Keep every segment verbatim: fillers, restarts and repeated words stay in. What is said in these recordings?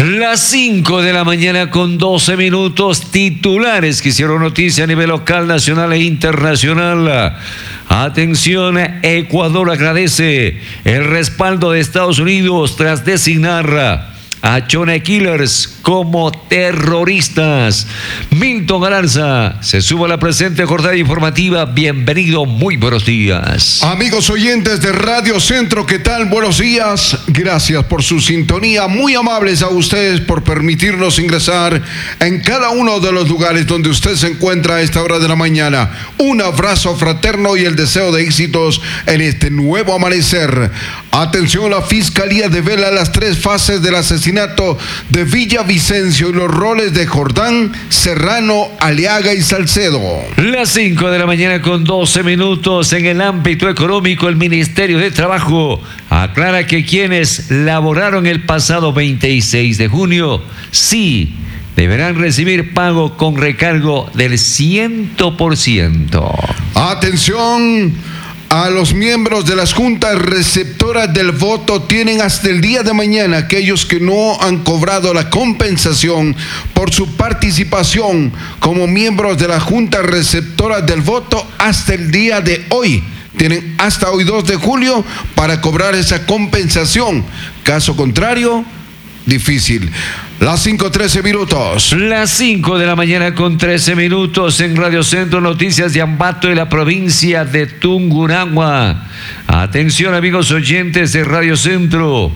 Las cinco de la mañana con doce minutos, titulares que hicieron noticia a nivel local, nacional e internacional. Atención, Ecuador agradece el respaldo de Estados Unidos tras designar a Chone Killers como terroristas. Milton Galarza se suma a la presente jornada informativa. Bienvenido, muy buenos días. Amigos oyentes de Radio Centro, ¿qué tal? Buenos días. Gracias por su sintonía. Muy amables a ustedes por permitirnos ingresar en cada uno de los lugares donde usted se encuentra a esta hora de la mañana. Un abrazo fraterno y el deseo de éxitos en este nuevo amanecer. Atención, la Fiscalía devela las tres fases del asesinato de Villavicencio y los roles de Jordán, Serrano, Aliaga y Salcedo. Las cinco de la mañana con doce minutos. En el ámbito económico, el Ministerio de Trabajo aclara que quienes laboraron el pasado veintiséis de junio, sí, deberán recibir pago con recargo del cien por ciento. Atención. A los miembros de las juntas receptoras del voto tienen hasta el día de mañana, aquellos que no han cobrado la compensación por su participación como miembros de las juntas receptoras del voto hasta el día de hoy. Tienen hasta hoy dos de julio para cobrar esa compensación. Caso contrario, difícil. Las cinco trece minutos. Las cinco de la mañana con trece minutos en Radio Centro, noticias de Ambato y la provincia de Tungurahua. Atención, amigos oyentes de Radio Centro.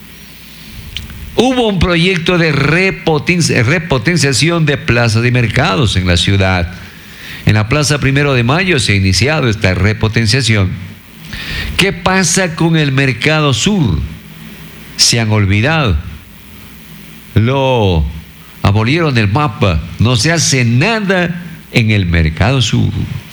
Hubo un proyecto de repoten- repotenciación de plazas y mercados en la ciudad. En la Plaza Primero de Mayo se ha iniciado esta repotenciación. ¿Qué pasa con el Mercado Sur? Se han olvidado. Lo abolieron del mapa. No se hace nada en el Mercado Sur.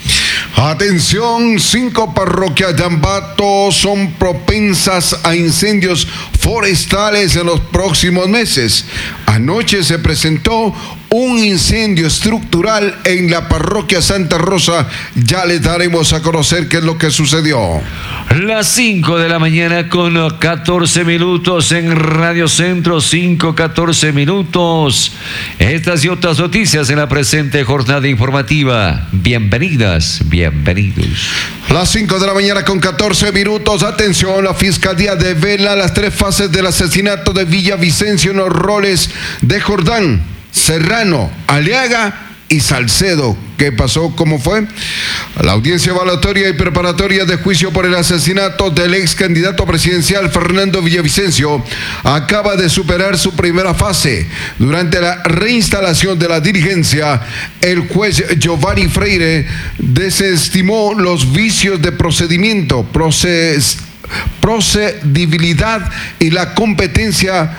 Atención, cinco parroquias de Ambato son propensas a incendios forestales en los próximos meses. Anoche se presentó un incendio estructural en la parroquia Santa Rosa. Ya les daremos a conocer qué es lo que sucedió. Las cinco de la mañana con catorce minutos en Radio Centro, cinco, catorce minutos. Estas y otras noticias en la presente jornada informativa. Bienvenidas, bienvenidos. Las cinco de la mañana con catorce minutos. Atención, la Fiscalía devela las tres fases del asesinato de Villavicencio en los roles de Jordán, Serrano, Aliaga y Salcedo. ¿Qué pasó? ¿Cómo fue? La audiencia evaluatoria y preparatoria de juicio por el asesinato del ex candidato presidencial Fernando Villavicencio acaba de superar su primera fase. Durante la reinstalación de la dirigencia, el juez Giovanni Freire desestimó los vicios de procedimiento, proces, procedibilidad y la competencia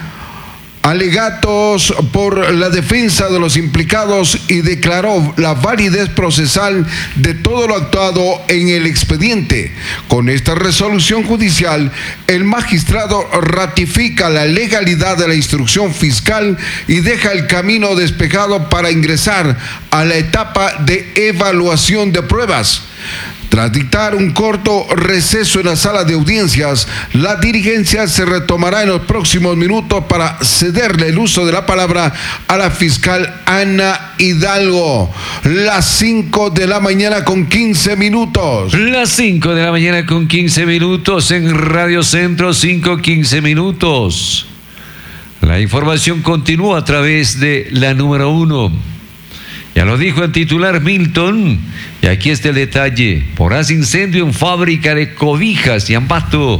alegatos por la defensa de los implicados y declaró la validez procesal de todo lo actuado en el expediente. Con esta resolución judicial, el magistrado ratifica la legalidad de la instrucción fiscal y deja el camino despejado para ingresar a la etapa de evaluación de pruebas. Tras dictar un corto receso en la sala de audiencias, la dirigencia se retomará en los próximos minutos para cederle el uso de la palabra a la fiscal Ana Hidalgo. Las cinco de la mañana con quince minutos. Las cinco de la mañana con quince minutos en Radio Centro, cinco, quince minutos. La información continúa a través de la número uno. Ya lo dijo el titular Milton, y aquí está el detalle. Voraz incendio en fábrica de cobijas y Ambato.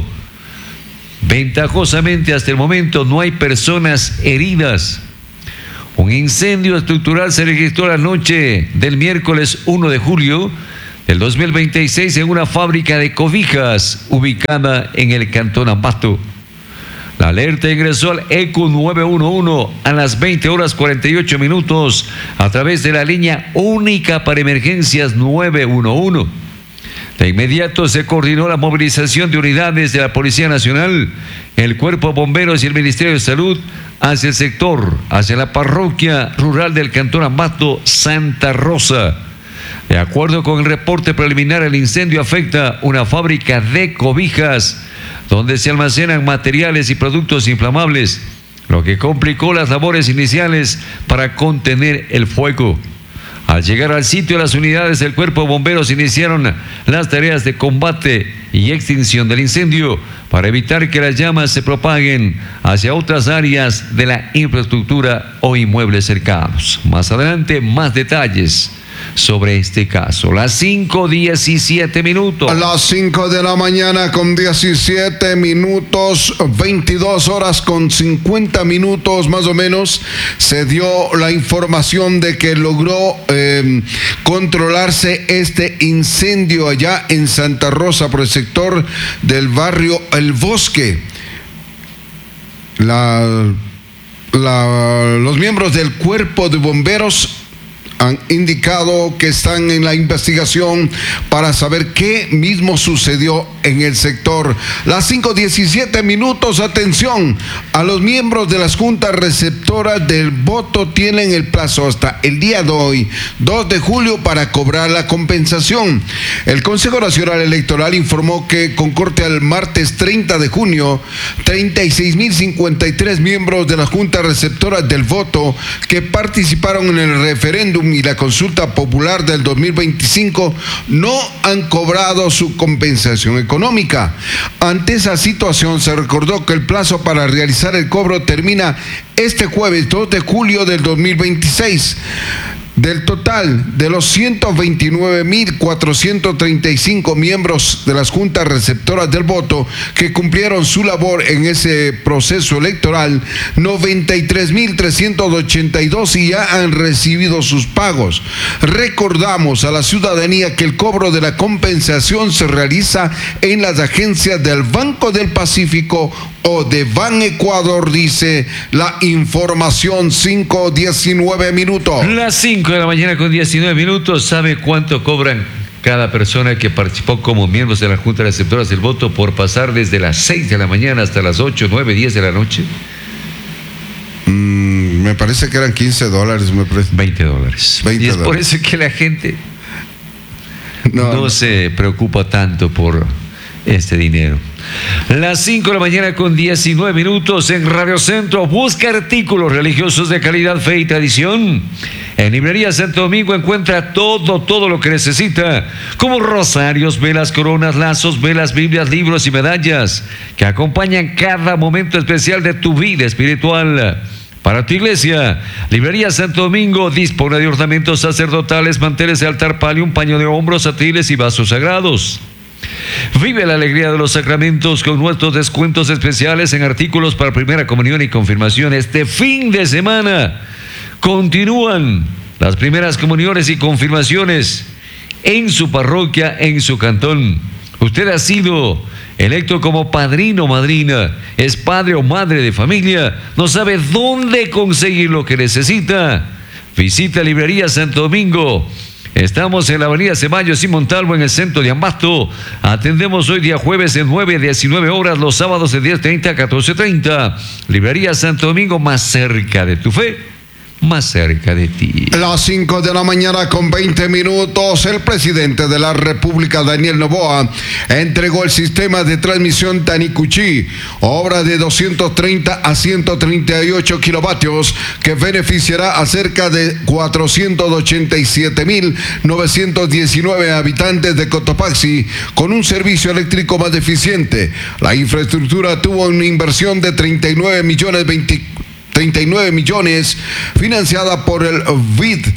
Ventajosamente hasta el momento no hay personas heridas. Un incendio estructural se registró la noche del miércoles uno de julio del dos mil veintiséis en una fábrica de cobijas ubicada en el cantón Ambato. La alerta ingresó al E Q nueve uno uno a las veinte horas cuarenta y ocho minutos a través de la línea única para emergencias nueve uno uno. De inmediato se coordinó la movilización de unidades de la Policía Nacional, el Cuerpo de Bomberos y el Ministerio de Salud hacia el sector, hacia la parroquia rural del cantón Ambato, Santa Rosa. De acuerdo con el reporte preliminar, el incendio afecta una fábrica de cobijas donde se almacenan materiales y productos inflamables. lo que complicó las labores iniciales para contener el fuego. Al llegar al sitio, las unidades del Cuerpo de Bomberos iniciaron las tareas de combate y extinción del incendio para evitar que las llamas se propaguen hacia otras áreas de la infraestructura o inmuebles cercanos. Más adelante, más detalles sobre este caso. Las cinco diecisiete minutos. A las cinco de la mañana con diecisiete minutos, veintidós horas con cincuenta minutos más o menos, se dio la información de que logró eh, controlarse este incendio allá en Santa Rosa por el sector del barrio El Bosque. La, la, los miembros del Cuerpo de Bomberos han indicado que están en la investigación para saber qué mismo sucedió en el sector. Las cinco diecisiete minutos, atención, a los miembros de las juntas receptoras del voto tienen el plazo hasta el día de hoy, dos de julio, para cobrar la compensación. El Consejo Nacional Electoral informó que con corte al martes treinta de junio, treinta y seis mil cincuenta y tres miembros de las juntas receptoras del voto que participaron en el referéndum y la consulta popular del dos mil veinticinco no han cobrado su compensación económica. Ante esa situación, se recordó que el plazo para realizar el cobro termina este jueves dos de julio del dos mil veintiséis. Del total de los ciento veintinueve mil cuatrocientos treinta y cinco miembros de las juntas receptoras del voto que cumplieron su labor en ese proceso electoral, noventa y tres mil trescientos ochenta y dos y ya han recibido sus pagos. Recordamos a la ciudadanía que el cobro de la compensación se realiza en las agencias del Banco del Pacífico o de Ban Ecuador, dice la información. Cinco diecinueve minutos. Las cinco de la mañana con diecinueve minutos. ¿Sabe cuánto cobran cada persona que participó como miembros de la Junta de Receptoras del Voto por pasar desde las seis de la mañana hasta las ocho, nueve, diez de la noche? Mm, me parece que eran quince dólares. Me parece. veinte dólares. veinte y es dólares. por eso que la gente no, no, no se preocupa tanto por este dinero. Las cinco de la mañana con diecinueve minutos en Radio Centro. Busca artículos religiosos de calidad, fe y tradición. En Librería Santo Domingo encuentra todo, todo lo que necesita, como rosarios, velas, coronas, lazos, velas, Biblias, libros y medallas que acompañan cada momento especial de tu vida espiritual. Para tu iglesia, Librería Santo Domingo dispone de ornamentos sacerdotales, manteles de altar palio, un paño de hombros, atriles y vasos sagrados. Vive la alegría de los sacramentos con nuestros descuentos especiales en artículos para primera comunión y confirmación. Este fin de semana continúan las primeras comuniones y confirmaciones en su parroquia, en su cantón. Usted ha sido electo como padrino o madrina, es padre o madre de familia, no sabe dónde conseguir lo que necesita. Visita Librería Santo Domingo. Estamos en la avenida Ceballos y Montalvo, en el centro de Ambato. Atendemos hoy día jueves de nueve a diecinueve horas, los sábados de diez treinta a catorce treinta. Librería Santo Domingo, más cerca de tu fe, más cerca de ti. Las cinco de la mañana con veinte minutos, el presidente de la República, Daniel Noboa, entregó el sistema de transmisión Tanicuchi, obra de doscientos treinta a ciento treinta y ocho kilovatios, que beneficiará a cerca de cuatrocientos ochenta y siete mil novecientos diecinueve habitantes de Cotopaxi, con un servicio eléctrico más eficiente. La infraestructura tuvo una inversión de treinta y nueve millones veinte treinta y nueve millones, financiada por el V I D.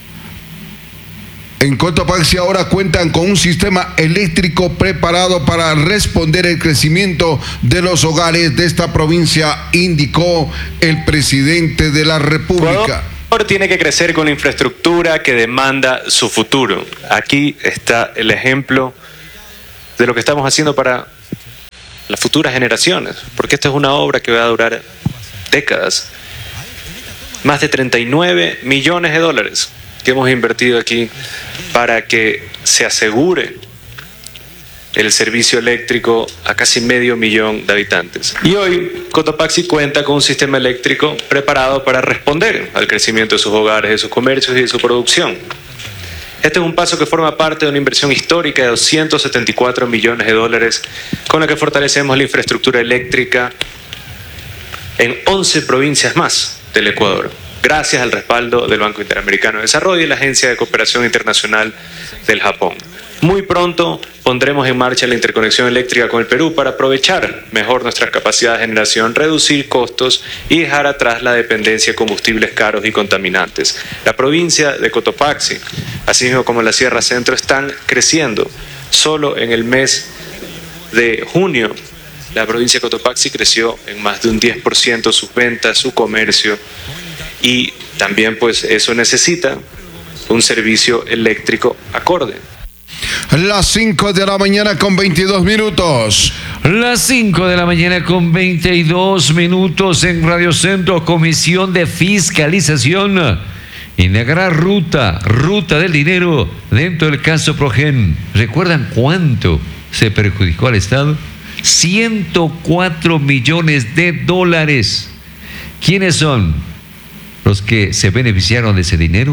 En Cotopaxi ahora cuentan con un sistema eléctrico preparado para responder el crecimiento de los hogares de esta provincia, indicó el presidente de la República. Ecuador tiene que crecer con la infraestructura que demanda su futuro. Aquí está el ejemplo de lo que estamos haciendo para las futuras generaciones, porque esta es una obra que va a durar décadas. Más de treinta y nueve millones de dólares que hemos invertido aquí para que se asegure el servicio eléctrico a casi medio millón de habitantes. Y hoy Cotopaxi cuenta con un sistema eléctrico preparado para responder al crecimiento de sus hogares, de sus comercios y de su producción. Este es un paso que forma parte de una inversión histórica de doscientos setenta y cuatro millones de dólares con la que fortalecemos la infraestructura eléctrica en once provincias más del Ecuador, gracias al respaldo del Banco Interamericano de Desarrollo y la Agencia de Cooperación Internacional del Japón. Muy pronto pondremos en marcha la interconexión eléctrica con el Perú para aprovechar mejor nuestra capacidad de generación, reducir costos y dejar atrás la dependencia de combustibles caros y contaminantes. La provincia de Cotopaxi, así mismo como la Sierra Centro, están creciendo. Solo en el mes de junio, la provincia de Cotopaxi creció en más de un diez por ciento sus ventas, su comercio, y también pues eso necesita un servicio eléctrico acorde. Las cinco de la mañana con veintidós minutos. Las cinco de la mañana con veintidós minutos en Radio Centro. Comisión de Fiscalización indagará ruta, ruta del dinero dentro del caso Progen. ¿Recuerdan cuánto se perjudicó al Estado? ciento cuatro millones de dólares. ¿Quiénes son los que se beneficiaron de ese dinero?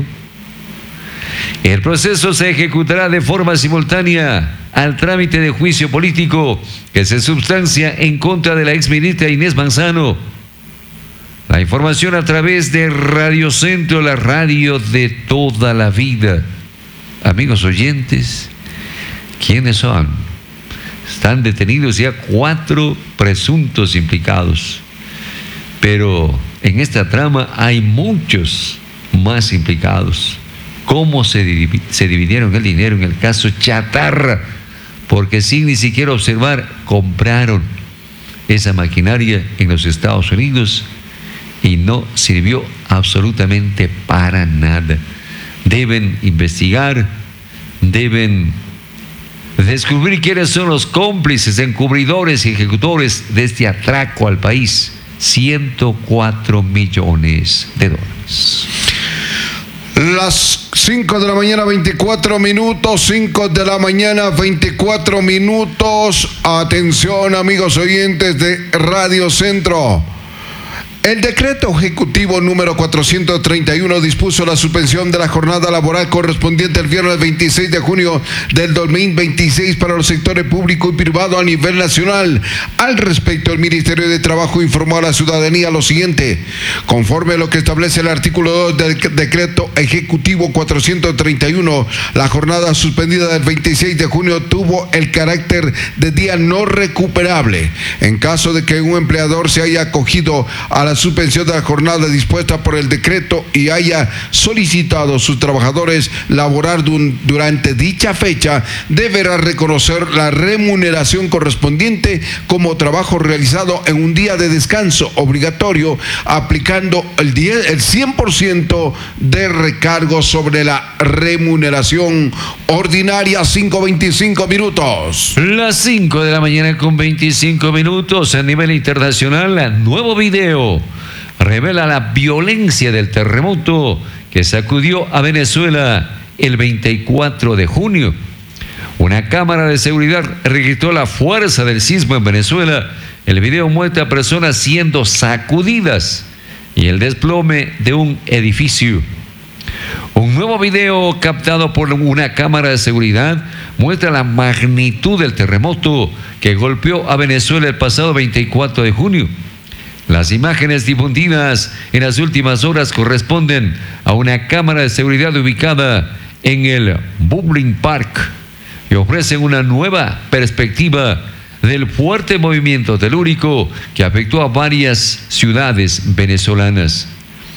El proceso se ejecutará de forma simultánea al trámite de juicio político que se substancia en contra de la exministra Inés Manzano. La información a través de Radio Centro, la radio de toda la vida. Amigos oyentes, ¿quiénes son? Están detenidos ya cuatro presuntos implicados. Pero en esta trama hay muchos más implicados. ¿Cómo se, div- se dividieron el dinero en el caso Chatarra? Porque sin ni siquiera observar, compraron esa maquinaria en los Estados Unidos y no sirvió absolutamente para nada. Deben investigar, deben descubrir quiénes son los cómplices, encubridores y ejecutores de este atraco al país. ciento cuatro millones de dólares. Las cinco de la mañana, veinticuatro minutos, cinco de la mañana, veinticuatro minutos. Atención, amigos oyentes de Radio Centro. El decreto ejecutivo número cuatrocientos treinta y uno dispuso la suspensión de la jornada laboral correspondiente al viernes veintiséis de junio del dos mil veintiséis para los sectores público y privado a nivel nacional. Al respecto, el Ministerio de Trabajo informó a la ciudadanía lo siguiente: conforme a lo que establece el artículo dos del decreto ejecutivo cuatrocientos treinta y uno, la jornada suspendida del veintiséis de junio tuvo el carácter de día no recuperable. En caso de que un empleador se haya acogido a la suspensión de la jornada dispuesta por el decreto y haya solicitado a sus trabajadores laborar durante dicha fecha, deberá reconocer la remuneración correspondiente como trabajo realizado en un día de descanso obligatorio, aplicando el, diez, el cien por ciento de recargo sobre la remuneración ordinaria. Cinco veinticinco minutos. Las cinco de la mañana con veinticinco minutos. A nivel internacional, el nuevo video revela la violencia del terremoto que sacudió a Venezuela el veinticuatro de junio. Una cámara de seguridad registró la fuerza del sismo en Venezuela. El video muestra a personas siendo sacudidas y el desplome de un edificio. Un nuevo video captado por una cámara de seguridad muestra la magnitud del terremoto que golpeó a Venezuela el pasado veinticuatro de junio. Las imágenes difundidas en las últimas horas corresponden a una cámara de seguridad ubicada en el Bublin Park y ofrecen una nueva perspectiva del fuerte movimiento telúrico que afectó a varias ciudades venezolanas.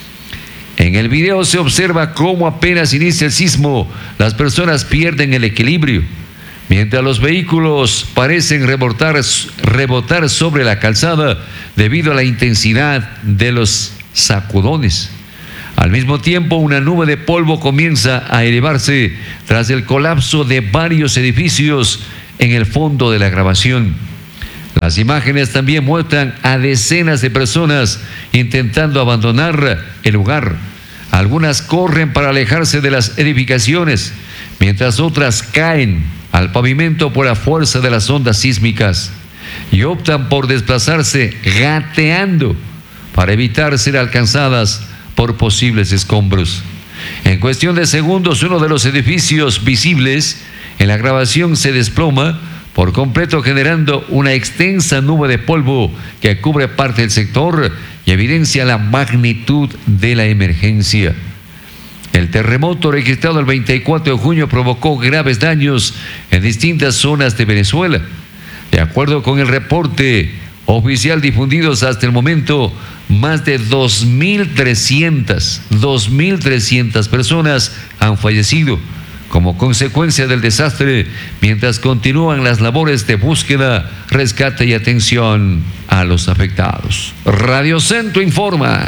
En el video se observa cómo apenas inicia el sismo, las personas pierden el equilibrio, mientras los vehículos parecen rebotar, rebotar sobre la calzada debido a la intensidad de los sacudones. Al mismo tiempo, una nube de polvo comienza a elevarse tras el colapso de varios edificios en el fondo de la grabación. Las imágenes también muestran a decenas de personas intentando abandonar el lugar. Algunas corren para alejarse de las edificaciones, mientras otras caen al pavimento por la fuerza de las ondas sísmicas y optan por desplazarse gateando para evitar ser alcanzadas por posibles escombros. En cuestión de segundos, uno de los edificios visibles en la grabación se desploma por completo, generando una extensa nube de polvo que cubre parte del sector y evidencia la magnitud de la emergencia. El terremoto registrado el veinticuatro de junio provocó graves daños en distintas zonas de Venezuela. De acuerdo con el reporte oficial difundidos hasta el momento, más de dos mil trescientas personas han fallecido como consecuencia del desastre, mientras continúan las labores de búsqueda, rescate y atención a los afectados. Radio Centro informa.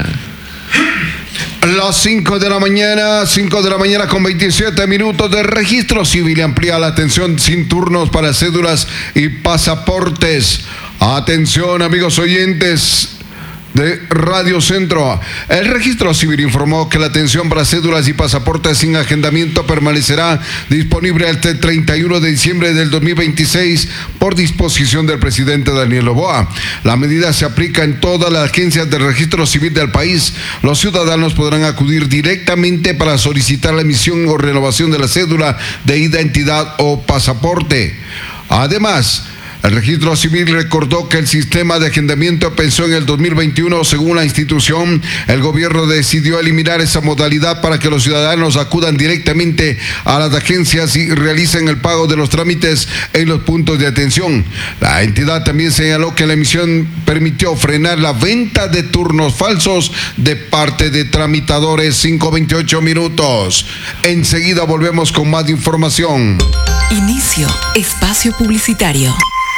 Las cinco de la mañana, cinco de la mañana con veintisiete minutos de registro civil. Amplía la atención sin turnos para cédulas y pasaportes. Atención, amigos oyentes de Radio Centro. El registro civil informó que la atención para cédulas y pasaportes sin agendamiento permanecerá disponible hasta el treinta y uno de diciembre del dos mil veintiséis por disposición del presidente Daniel Noboa. La medida se aplica en todas las agencias de registro civil del país. Los ciudadanos podrán acudir directamente para solicitar la emisión o renovación de la cédula de identidad o pasaporte. Además, el registro civil recordó que el sistema de agendamiento empezó en el dos mil veintiuno. Según la institución, el gobierno decidió eliminar esa modalidad para que los ciudadanos acudan directamente a las agencias y realicen el pago de los trámites en los puntos de atención. La entidad también señaló que la emisión permitió frenar la venta de turnos falsos de parte de tramitadores. Cinco veintiocho minutos. Enseguida volvemos con más información. Inicio espacio publicitario.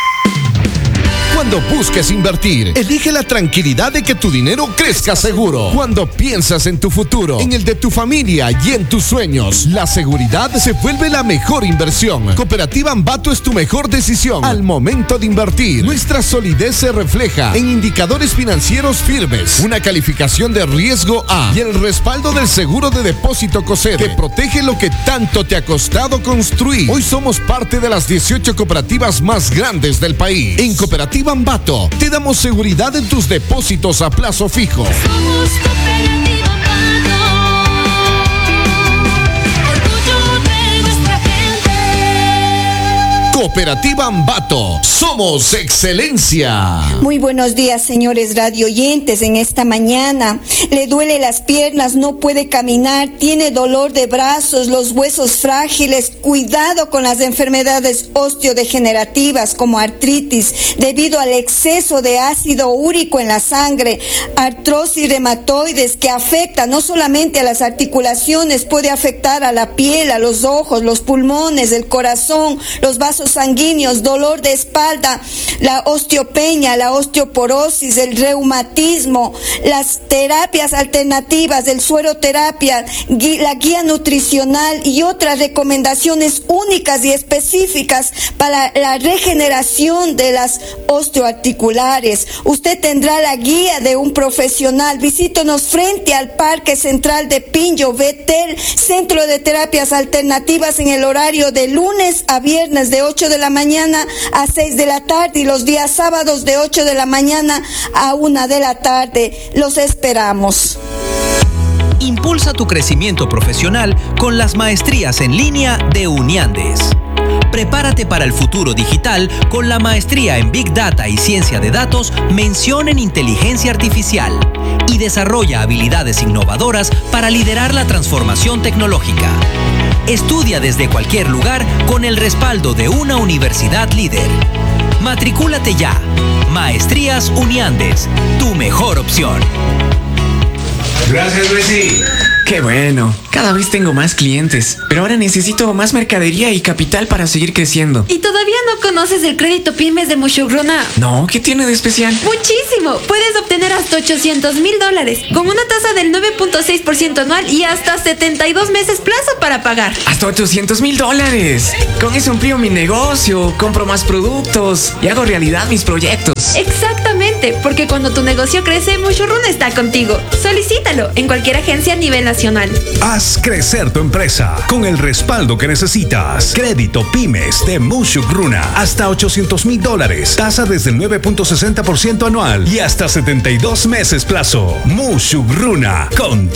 Cuando busques invertir, elige la tranquilidad de que tu dinero crezca seguro. Cuando piensas en tu futuro, en el de tu familia y en tus sueños, la seguridad se vuelve la mejor inversión. Cooperativa Ambato es tu mejor decisión al momento de invertir. Nuestra solidez se refleja en indicadores financieros firmes, una calificación de riesgo A y el respaldo del seguro de depósito COSEDE, que protege lo que tanto te ha costado construir. Hoy somos parte de las dieciocho cooperativas más grandes del país. En Cooperativa Ambato te damos seguridad en tus depósitos a plazo fijo. Somos Cooperativa Ambato, orgullo de nuestra gente. Cooperativa Ambato, somos excelencia. Muy buenos días, señores radio oyentes. En esta mañana le duele las piernas, no puede caminar, tiene dolor de brazos, los huesos frágiles. Cuidado con las enfermedades osteodegenerativas como artritis debido al exceso de ácido úrico en la sangre, artrosis reumatoides que afecta no solamente a las articulaciones, puede afectar a la piel, a los ojos, los pulmones, el corazón, los vasos sanguíneos, dolor de espalda, la osteopenia, la osteoporosis, el reumatismo, las terapias alternativas, el sueroterapia, la guía nutricional y otras recomendaciones únicas y específicas para la regeneración de las osteoarticulares. Usted tendrá la guía de un profesional. Visítenos frente al Parque Central de Pinjo, Betel, Centro de Terapias Alternativas, en el horario de lunes a viernes de ocho de la mañana a seis de la tarde y los días sábados de ocho de la mañana a una de la tarde. Los esperamos. Impulsa tu crecimiento profesional con las maestrías en línea de Uniandes. Prepárate para el futuro digital con la maestría en Big Data y Ciencia de Datos, mención en Inteligencia Artificial, y desarrolla habilidades innovadoras para liderar la transformación tecnológica. Estudia desde cualquier lugar con el respaldo de una universidad líder. Matricúlate ya. Maestrías Uniandes, tu mejor opción. Gracias, Bessie. Qué bueno. Cada vez tengo más clientes, pero ahora necesito más mercadería y capital para seguir creciendo. ¿Y todavía no conoces el crédito pymes de Mushugruna? No, ¿qué tiene de especial? Muchísimo. Puedes obtener hasta ochocientos mil dólares con una tasa del nueve punto seis por ciento anual y hasta setenta y dos meses plazo para pagar. Hasta ochocientos mil dólares. Con eso amplío mi negocio, compro más productos y hago realidad mis proyectos. Exactamente, porque cuando tu negocio crece, Mushugruna está contigo. Solicítalo en cualquier agencia a nivel nacional. Haz crecer tu empresa con el respaldo que necesitas. Crédito Pymes de Mushugruna. Hasta ochocientos mil dólares. Tasa desde el nueve punto sesenta por ciento anual y hasta setenta y dos meses plazo. Mushugruna. Con